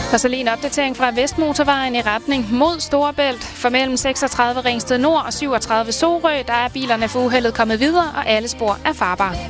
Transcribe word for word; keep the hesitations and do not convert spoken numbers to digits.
Og så lige en opdatering fra Vestmotorvejen i retning mod Storebælt. For mellem seksogtredive Ringsted Nord og syvogtredive Sorø, der er bilerne for uheldet kommet videre, og alle spor er farbare.